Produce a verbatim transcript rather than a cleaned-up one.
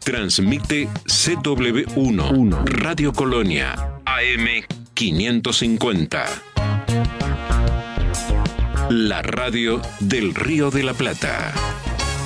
Transmite C W uno, Radio Colonia, A M quinientos cincuenta. La radio del Río de la Plata.